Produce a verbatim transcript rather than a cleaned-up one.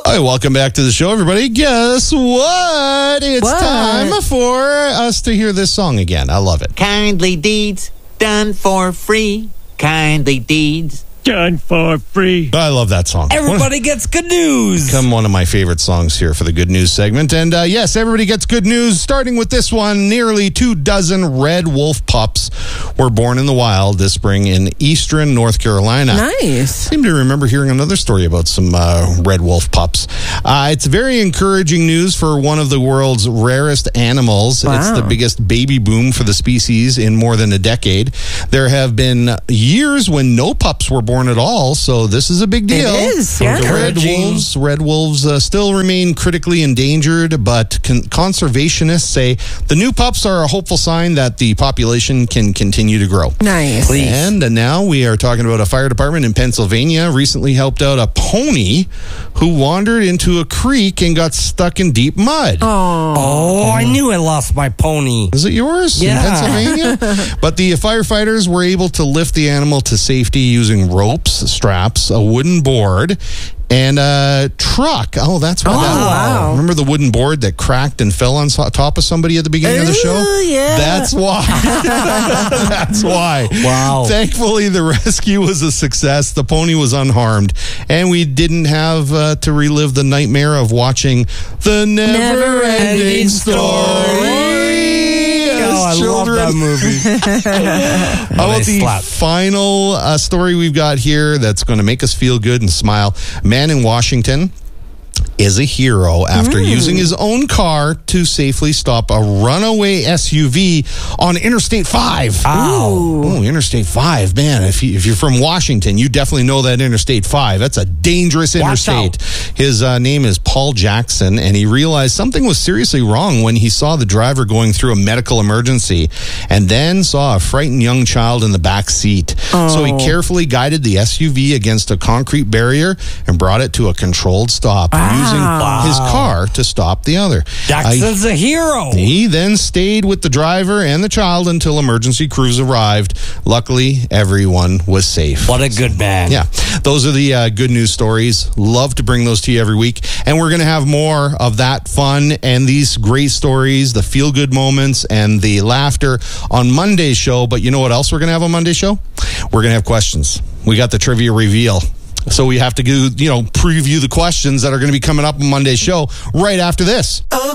Hi, welcome back to the show, everybody. Guess what? It's What? time for us to hear this song again. I love it. Kindly deeds done for free. Kindly deeds done for free. I love that song. Everybody gets good news. Come one of my favorite songs here for the good news segment. And uh, yes, everybody gets good news. Starting with this one, nearly two dozen red wolf pups were born in the wild this spring in eastern North Carolina. Nice. I seem to remember hearing another story about some uh, red wolf pups. Uh, it's very encouraging news for one of the world's rarest animals. Wow. It's the biggest baby boom for the species in more than a decade. There have been years when no pups were born at all, so this is a big deal. It is, yeah. The red wolves, red wolves uh, still remain critically endangered, but con- conservationists say the new pups are a hopeful sign that the population can continue to grow. Nice. Please. And uh, now we are talking about a fire department in Pennsylvania recently helped out a pony who wandered into a creek and got stuck in deep mud. Oh. Oh, I knew I lost my pony. Is it yours Yeah. in Pennsylvania? But the firefighters were able to lift the animal to safety using ropes, straps, a wooden board, and a truck. Oh, that's what Oh, that was. wow. Remember the wooden board that cracked and fell on so- top of somebody at the beginning of the show? Ooh, yeah. That's why. That's why. Wow. Thankfully, the rescue was a success. The pony was unharmed, and we didn't have uh, to relive the nightmare of watching the never-ending Never-ending story. Oh, I as love that movie. How about They the slap. final uh, story we've got here that's going to make us feel good and smile? A man in Washington is a hero after using his own car to safely stop a runaway S U V on Interstate five. Ow. Oh, Interstate five, man. If, you, if you're from Washington, you definitely know that Interstate five. That's a dangerous Watch interstate. His uh, name is Paul Jackson, and he realized something was seriously wrong when he saw the driver going through a medical emergency and then saw a frightened young child in the back seat. So he carefully guided the S U V against a concrete barrier and brought it to a controlled stop, using his car to stop the other. Jackson's I- a hero. he then stayed with the driver and the child until emergency crews arrived. Luckily, everyone was safe. What a good man. Yeah, those are the uh, good news stories. Love to bring those to you every week. And we're going to have more of that fun and these great stories, the feel-good moments and the laughter on Monday's show. But you know what else we're going to have on Monday's show? We're going to have questions. We got the trivia reveal. So we have to go, you know, preview the questions that are going to be coming up on Monday's show right after this.